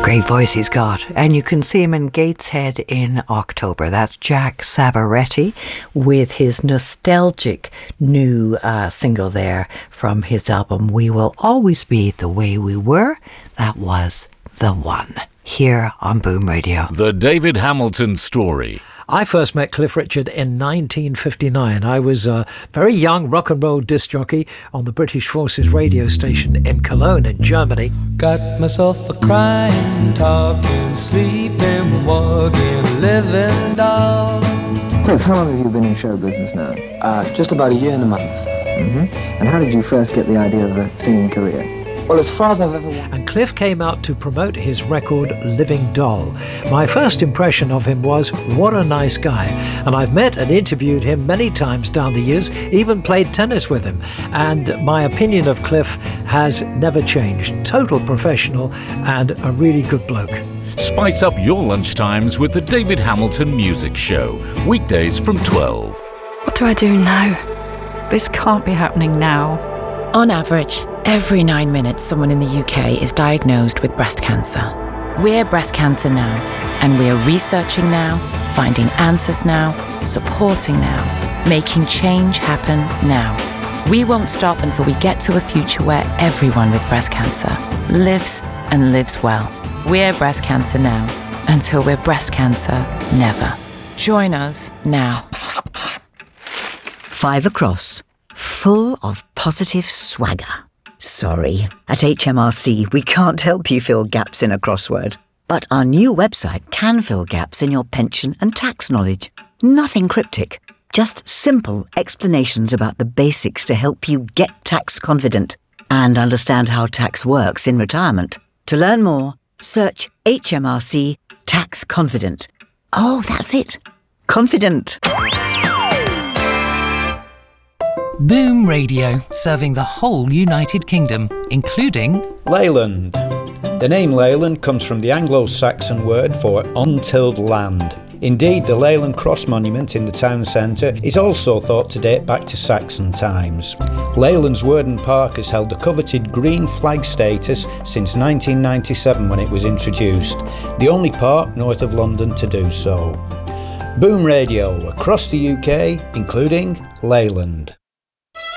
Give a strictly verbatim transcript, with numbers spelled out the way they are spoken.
Great voice he's got. And you can see him in Gateshead in October. That's Jack Savaretti with his nostalgic new uh, single there from his album We Will Always Be the Way We Were. That was The One. Here on Boom Radio. The David Hamilton Story. I first met Cliff Richard in nineteen fifty-nine. I was a very young rock and roll disc jockey on the British Forces radio station in Cologne in Germany. Got myself a crying, talking, sleeping, walking, living doll. Cliff, how long have you been in show business now? Uh, just about a year and a month. Mm-hmm. And how did you first get the idea of a singing career? Well, as far as I've ever wanted. And Cliff came out to promote his record, Living Doll. My first impression of him was, what a nice guy. And I've met and interviewed him many times down the years, even played tennis with him. And my opinion of Cliff has never changed. Total professional and a really good bloke. Spice up your lunchtimes with the David Hamilton Music Show. Weekdays from twelve. What do I do now? This can't be happening now. On average, every nine minutes someone in the U K is diagnosed with breast cancer. We're Breast Cancer Now, and we're researching now, finding answers now, supporting now, making change happen now. We won't stop until we get to a future where everyone with breast cancer lives and lives well. We're Breast Cancer Now, until we're breast cancer never. Join us now. Five across. Full of positive swagger. Sorry, at H M R C we can't help you fill gaps in a crossword. But our new website can fill gaps in your pension and tax knowledge. Nothing cryptic, just simple explanations about the basics to help you get tax confident and understand how tax works in retirement. To learn more, search H M R C Tax Confident. Oh, that's it. Confident. Boom Radio, serving the whole United Kingdom, including Leyland. The name Leyland comes from the Anglo-Saxon word for untilled land. Indeed, the Leyland Cross monument in the town centre is also thought to date back to Saxon times. Leyland's Worden Park has held the coveted green flag status since nineteen ninety-seven when it was introduced, the only park north of London to do so. Boom Radio across the U K, including Leyland.